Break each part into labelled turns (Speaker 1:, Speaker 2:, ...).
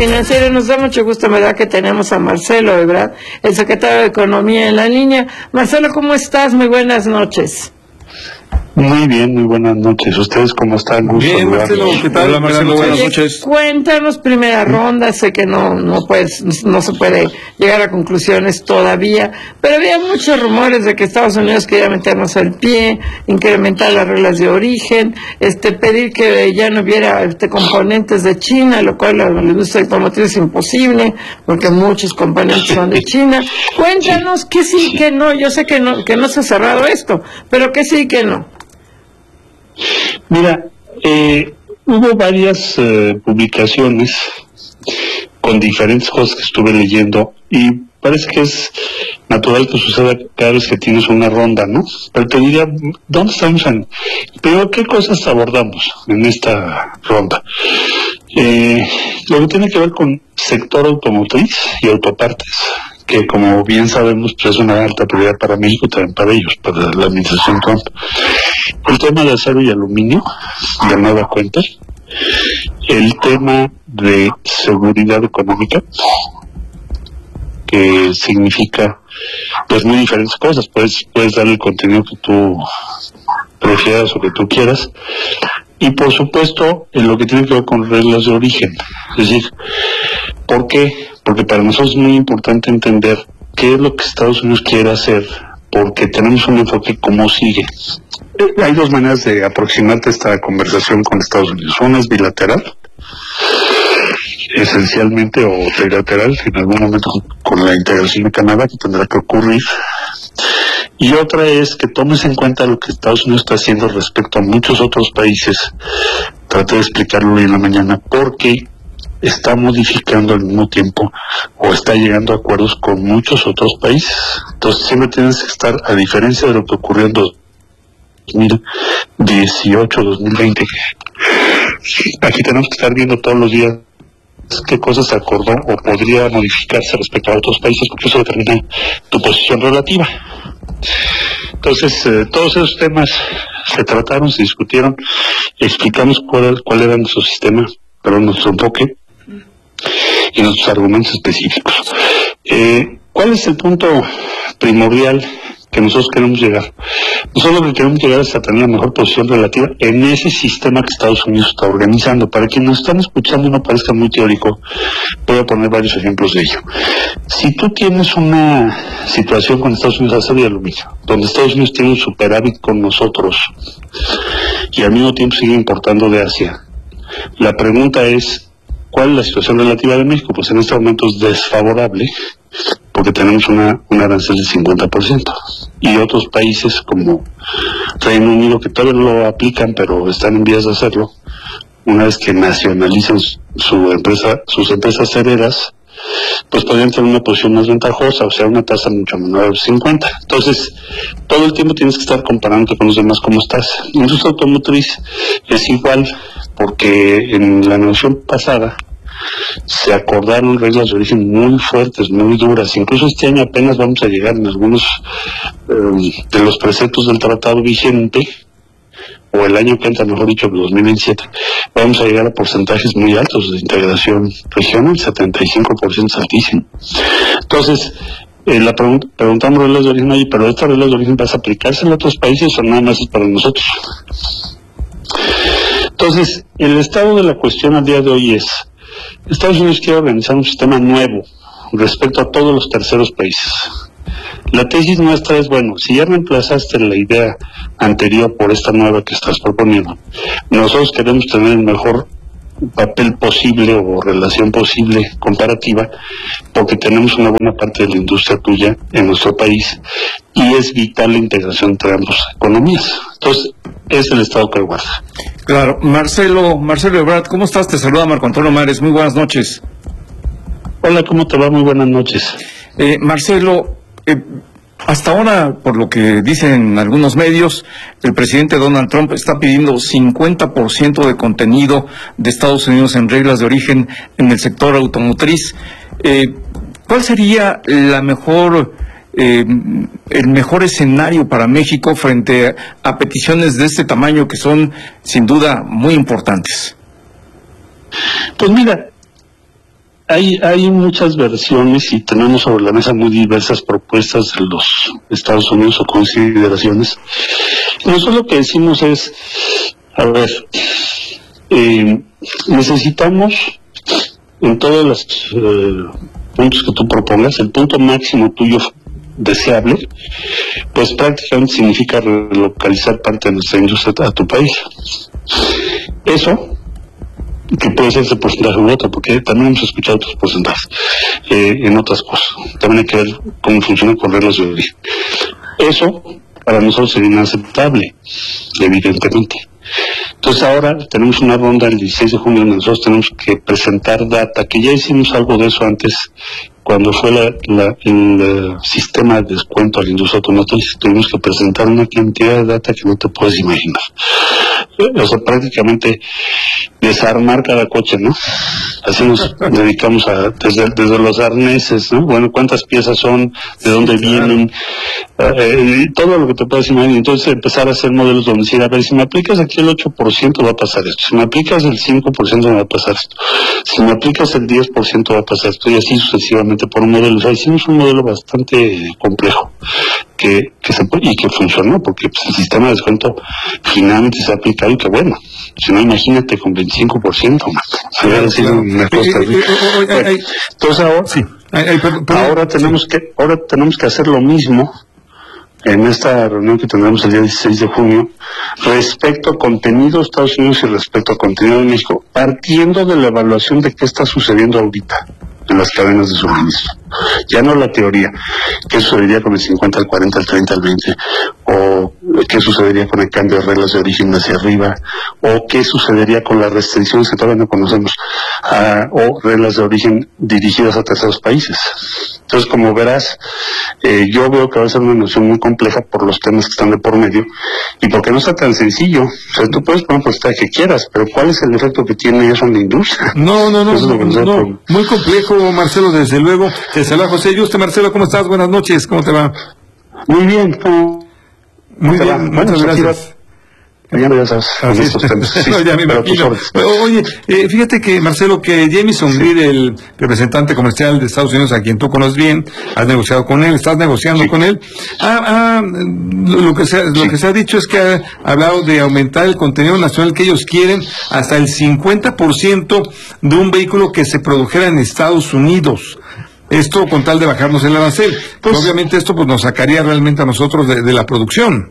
Speaker 1: financiero. Nos da mucho gusto, ¿verdad?, que tenemos a Marcelo Ebrard, el secretario de Economía, en la línea. Marcelo, ¿cómo estás? Muy buenas noches.
Speaker 2: Muy bien, muy buenas noches. ¿Ustedes cómo están?
Speaker 3: Bien, Marcelo, ¿qué tal?
Speaker 4: Hola, Marcelo, buenas noches.
Speaker 1: Cuéntanos, primera ronda, sé que no se puede llegar a conclusiones todavía, pero había muchos rumores de que Estados Unidos quería meternos al pie, incrementar las reglas de origen, pedir que ya no hubiera componentes de China, lo cual la industria automotriz es imposible, porque muchos componentes son de China. Cuéntanos qué sí, qué no. Yo sé que no se ha cerrado esto, pero qué sí y qué no.
Speaker 2: Mira, hubo varias publicaciones con diferentes cosas que estuve leyendo y parece que es natural que suceda cada vez que tienes una ronda, ¿no? Pero te diría, ¿dónde estamos pero qué cosas abordamos en esta ronda? Lo que tiene que ver con sector automotriz y autopartes, que como bien sabemos pues es una alta prioridad para México, también para ellos, para la administración Trump. El tema de acero y aluminio, de nueva cuenta. El tema de seguridad económica, que significa pues muy diferentes cosas. Puedes dar el contenido que tú prefieras o que tú quieras. Y por supuesto, en lo que tiene que ver con reglas de origen. Es decir, ¿por qué? Porque para nosotros es muy importante entender qué es lo que Estados Unidos quiere hacer, porque tenemos un enfoque cómo sigue. Hay dos maneras de aproximarte a esta conversación con Estados Unidos. Una es bilateral, esencialmente, o trilateral, en algún momento con la integración de Canadá, que tendrá que ocurrir. Y otra es que tomes en cuenta lo que Estados Unidos está haciendo respecto a muchos otros países. Traté de explicarlo hoy en la mañana, porque está modificando al mismo tiempo o está llegando a acuerdos con muchos otros países. Entonces siempre tienes que estar, a diferencia de lo que ocurrió en 2018, 2020, aquí tenemos que estar viendo todos los días qué cosas se acordó o podría modificarse respecto a otros países, porque eso determina tu posición relativa. Entonces, todos esos temas se trataron, se discutieron, explicamos cuál era nuestro sistema, pero nuestro enfoque y nuestros argumentos específicos. ¿Cuál es el punto primordial que nosotros queremos llegar? Nosotros lo que queremos llegar es a tener la mejor posición relativa en ese sistema que Estados Unidos está organizando. Para quienes nos están escuchando y no parezca muy teórico, voy a poner varios ejemplos de ello. Si tú tienes una situación con Estados Unidos de acero y aluminio, donde Estados Unidos tiene un superávit con nosotros y al mismo tiempo sigue importando de Asia, la pregunta es, ¿cuál es la situación relativa de México? Pues en este momento es desfavorable, porque tenemos un arancel del 50%. Y otros países como Reino Unido, que todavía lo aplican, pero están en vías de hacerlo, una vez que nacionalizan sus empresas cereras, pues podrían tener una posición más ventajosa, o sea, una tasa mucho menor del 50%. Entonces, todo el tiempo tienes que estar comparando con los demás cómo estás. La industria automotriz es igual, porque en la negociación pasada se acordaron reglas de origen muy fuertes, muy duras. Incluso este año apenas vamos a llegar en algunos de los preceptos del tratado vigente, o el año que entra, mejor dicho, 2027, vamos a llegar a porcentajes muy altos de integración regional, 75% es altísimo. Entonces, preguntamos reglas de origen, oye, pero estas reglas de origen vas a aplicarse en otros países o nada más es para nosotros. Entonces, el estado de la cuestión al día de hoy es, Estados Unidos quiere organizar un sistema nuevo respecto a todos los terceros países. La tesis nuestra es, bueno, si ya reemplazaste la idea anterior por esta nueva que estás proponiendo, nosotros queremos tener el mejor papel posible o relación posible comparativa, porque tenemos una buena parte de la industria tuya en nuestro país y es vital la integración entre ambas economías. Entonces, es el estado que guarda.
Speaker 4: Claro. Marcelo Ebrard, ¿cómo estás? Te saluda Marco Antonio Mares, muy buenas noches.
Speaker 2: Hola, ¿cómo te va? Muy buenas noches.
Speaker 4: Marcelo, hasta ahora, por lo que dicen algunos medios, el presidente Donald Trump está pidiendo 50% de contenido de Estados Unidos en reglas de origen en el sector automotriz. ¿Cuál sería el mejor escenario para México frente a peticiones de este tamaño que son, sin duda, muy importantes?
Speaker 2: Pues mira, hay muchas versiones y tenemos sobre la mesa muy diversas propuestas de los Estados Unidos o consideraciones. Nosotros lo que decimos es, a ver, necesitamos en todos los puntos que tú propongas, el punto máximo tuyo deseable, pues prácticamente significa relocalizar parte de nuestra industria a tu país. Eso, que puede ser ese porcentaje u otro, porque también hemos escuchado otros porcentajes en otras cosas. También hay que ver cómo funcionan con reglas de origen. Eso para nosotros sería inaceptable, evidentemente. Entonces ahora tenemos una ronda el 16 de junio donde nosotros tenemos que presentar data, que ya hicimos algo de eso antes, cuando fue el sistema de descuento a la industria automotriz. Tuvimos que presentar una cantidad de data que no te puedes imaginar. O sea, prácticamente desarmar cada coche, ¿no? Así nos dedicamos desde los arneses, ¿no? Bueno, cuántas piezas son, de dónde vienen, todo lo que te puedas imaginar. Entonces empezar a hacer modelos donde decir, a ver, si me aplicas aquí el 8% va a pasar esto, si me aplicas el 5% va a pasar esto, si me aplicas el 10% va a pasar esto, y así sucesivamente por un modelo. O sea, hicimos un modelo bastante complejo que funcionó, porque pues, el sistema de descuento finalmente se ha aplicado y que bueno, si no, imagínate con 25%, más. Una cosa entonces ahora, sí. Ahora tenemos que hacer lo mismo en esta reunión que tendremos el día 16 de junio respecto a contenido de Estados Unidos y respecto a contenido de México, partiendo de la evaluación de qué está sucediendo ahorita en las cadenas de suministro. Ya no la teoría, qué sucedería con el 50, el 40, el 30, el 20, o qué sucedería con el cambio de reglas de origen hacia arriba, o qué sucedería con las restricciones que todavía no conocemos, o reglas de origen dirigidas a terceros países. Entonces, como verás, yo veo que va a ser una noción muy compleja por los temas que están de por medio, y porque no está tan sencillo. O sea, tú puedes poner propuesta que quieras, pero ¿cuál es el efecto que tiene eso en la industria?
Speaker 4: No, muy complejo, Marcelo, desde luego. Te saluda José Yuste. Marcelo, ¿cómo estás? Buenas noches, ¿cómo te va?
Speaker 2: Muy bien,
Speaker 4: muy bien, muchas gracias.
Speaker 2: Ya me sabes, estos temas. Sí,
Speaker 4: no, ya me imagino. Oye, fíjate que, Marcelo, que Jamieson Greer, el representante comercial de Estados Unidos, a quien tú conoces bien, has negociado con él, estás negociando con él. Lo que se ha dicho es que ha hablado de aumentar el contenido nacional que ellos quieren hasta el 50% de un vehículo que se produjera en Estados Unidos. Esto con tal de bajarnos el arancel. Pues, obviamente esto pues nos sacaría realmente a nosotros de la producción.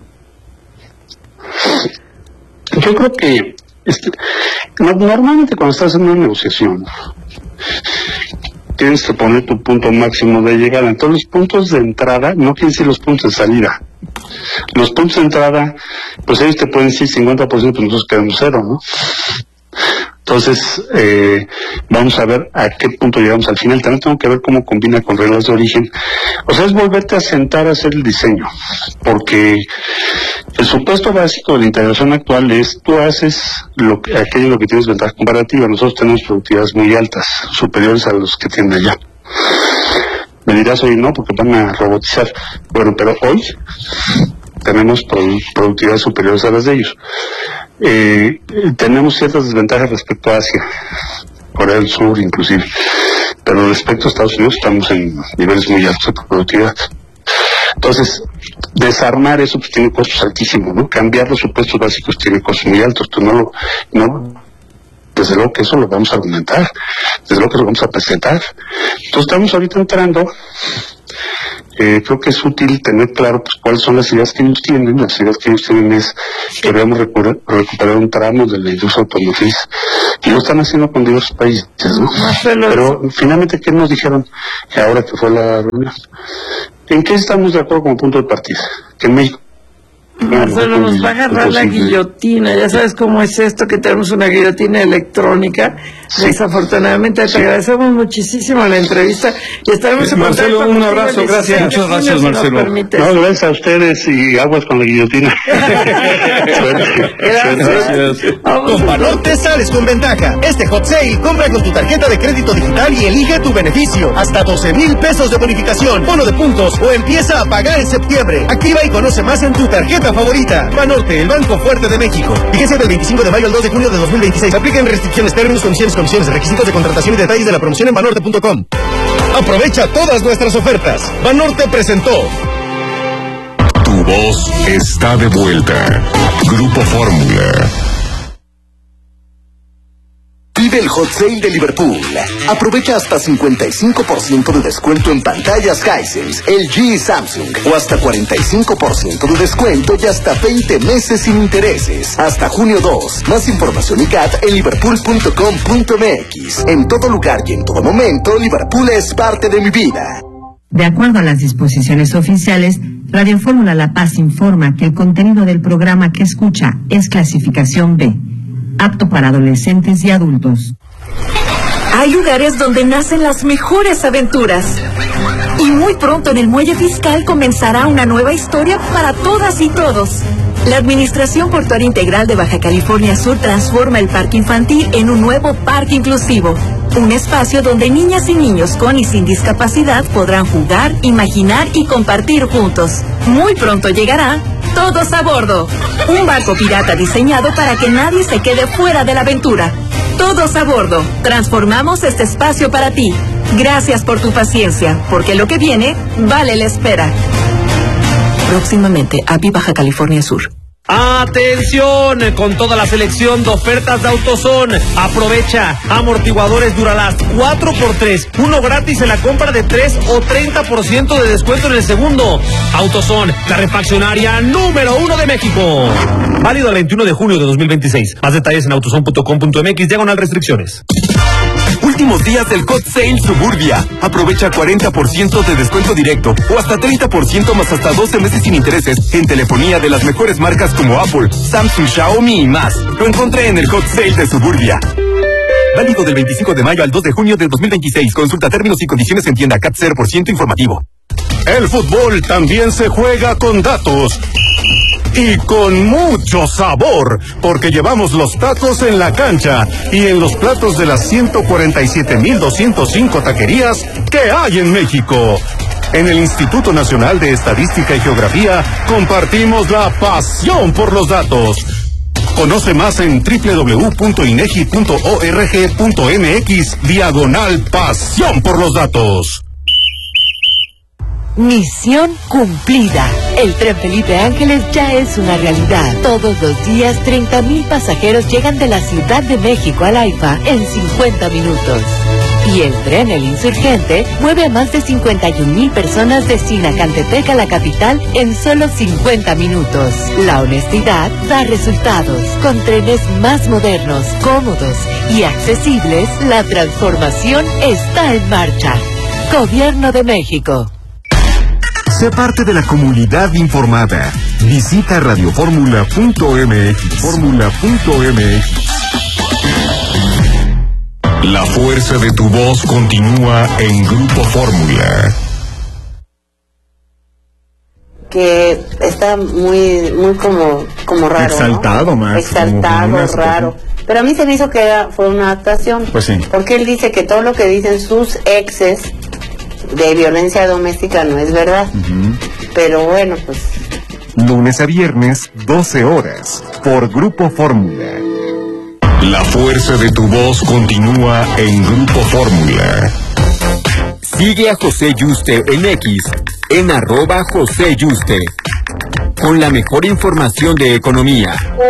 Speaker 2: Yo creo que normalmente cuando estás en una negociación tienes que poner tu punto máximo de llegada. Entonces los puntos de entrada no quieren decir los puntos de salida. Los puntos de entrada, pues ellos te pueden decir 50%, pues nosotros quedamos 0, ¿no? Entonces, vamos a ver a qué punto llegamos al final. También tengo que ver cómo combina con reglas de origen. O sea, es volverte a sentar a hacer el diseño, porque el supuesto básico de la integración actual es tú haces aquello en lo que tienes ventaja comparativa. Nosotros tenemos productividades muy altas, superiores a los que tienen allá. Me dirás hoy no, porque van a robotizar. Bueno, pero hoy tenemos productividades superiores a las de ellos. Tenemos ciertas desventajas respecto a Asia, Corea del Sur inclusive, pero respecto a Estados Unidos estamos en niveles muy altos de productividad. Entonces, desarmar eso pues tiene costos altísimos, ¿no? Cambiar los supuestos básicos tiene costos muy altos. Tú desde luego que eso lo vamos a argumentar, desde luego que lo vamos a presentar. Entonces estamos ahorita entrando. Creo que es útil tener claro pues cuáles son las ideas que ellos tienen. Las ideas que ellos tienen es que debemos recuperar un tramo de la industria automotriz, y lo están haciendo con diversos países, ¿no? Pero finalmente, ¿qué nos dijeron ahora que fue la reunión? ¿En qué estamos de acuerdo como punto de partida? Que México
Speaker 1: Marcelo, nos va a agarrar la guillotina. Ya sabes cómo es esto, que tenemos una guillotina electrónica. Sí. Desafortunadamente, te agradecemos muchísimo la entrevista y estaremos en
Speaker 4: Marcelo, un abrazo, gracias. Muchas gracias, Marcelo.
Speaker 2: No, gracias a ustedes y aguas con la guillotina.
Speaker 1: Gracias.
Speaker 3: Con Banorte sales con ventaja. Este hot sale, compra con tu tarjeta de crédito digital y elige tu beneficio. Hasta 12,000 pesos de bonificación, bono de puntos o empieza a pagar en septiembre. Activa y conoce más en tu tarjeta tienda favorita. Banorte, el banco fuerte de México. Vigencia del 25 de mayo al 2 de junio de 2026. Apliquen restricciones, términos, condiciones, requisitos de contratación y detalles de la promoción en banorte.com. Aprovecha todas nuestras ofertas. Banorte presentó.
Speaker 5: Tu voz está de vuelta. Grupo Fórmula.
Speaker 6: Vive el Hot Sale de Liverpool. Aprovecha hasta 55% de descuento en pantallas Hisense, LG y Samsung. O hasta 45% de descuento y hasta 20 meses sin intereses. Hasta junio 2. Más información y CAT en liverpool.com.mx. En todo lugar y en todo momento, Liverpool es parte de mi vida.
Speaker 7: De acuerdo a las disposiciones oficiales, Radio Fórmula La Paz informa que el contenido del programa que escucha es clasificación B, apto para adolescentes y adultos.
Speaker 8: Hay lugares donde nacen las mejores aventuras. Y muy pronto en el Muelle Fiscal comenzará una nueva historia para todas y todos. La Administración Portuaria Integral de Baja California Sur transforma el parque infantil en un nuevo parque inclusivo. Un espacio donde niñas y niños con y sin discapacidad podrán jugar, imaginar y compartir juntos. Muy pronto llegará Todos a Bordo, un barco pirata diseñado para que nadie se quede fuera de la aventura. Todos a Bordo, transformamos este espacio para ti. Gracias por tu paciencia, porque lo que viene vale la espera. Próximamente, API Baja California Sur.
Speaker 9: ¡Atención! Con toda la selección de ofertas de AutoZone. Aprovecha amortiguadores Duralast 4x3, uno gratis en la compra de 3 o 30% de descuento en el segundo. AutoZone, la refaccionaria número 1 de México. Válido el 21 de junio de 2026. Más detalles en autozone.com.mx/restricciones.
Speaker 10: Últimos días del Hot Sale Suburbia. Aprovecha 40% de descuento directo o hasta 30% más hasta 12 meses sin intereses en telefonía de las mejores marcas como Apple, Samsung, Xiaomi y más. Lo encontré en el Hot Sale de Suburbia. Válido del 25 de mayo al 2 de junio de 2026. Consulta términos y condiciones en tienda CAT 0% informativo.
Speaker 3: El fútbol también se juega con datos. Y con mucho sabor, porque llevamos los tacos en la cancha y en los platos de las 147,205 taquerías que hay en México. En el Instituto Nacional de Estadística y Geografía compartimos la pasión por los datos. Conoce más en www.inegi.org.mx/pasión por los datos.
Speaker 11: Misión cumplida. El Tren Felipe Ángeles ya es una realidad. Todos los días 30,000 pasajeros llegan de la Ciudad de México al AIFA en 50 minutos. Y el tren El Insurgente mueve a más de 51,000 personas de Sinacantepec a la capital en solo 50 minutos. La honestidad da resultados. Con trenes más modernos, cómodos y accesibles, la transformación está en marcha. Gobierno de México.
Speaker 5: Sé parte de la comunidad informada. Visita radioformula.mx. La fuerza de tu voz continúa en Grupo Fórmula.
Speaker 12: Que está muy como raro.
Speaker 4: Exaltado,
Speaker 12: ¿no?
Speaker 4: más.
Speaker 12: Exaltado, raro. Pero a mí se me hizo que fue una actuación.
Speaker 4: Pues sí.
Speaker 12: Porque él dice que todo lo que dicen sus exes de violencia doméstica no es verdad. Pero bueno, pues.
Speaker 5: Lunes a viernes, 12 horas, por Grupo Fórmula. La fuerza de tu voz continúa en Grupo Fórmula.
Speaker 13: Sigue a José Yuste en X, en @José Yuste, con la mejor información de economía,